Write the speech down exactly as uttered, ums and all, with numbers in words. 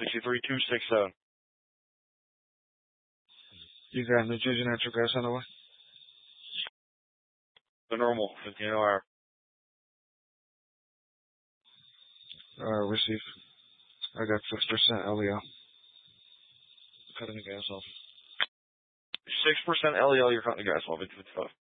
sixty-three two sixty-seven. You got New Jersey natural gas on the way? The normal, fifteen hour. Uh, receive. I got six percent L E L. Cutting the gas off. six percent L E L, you're cutting the gas off. It's tough.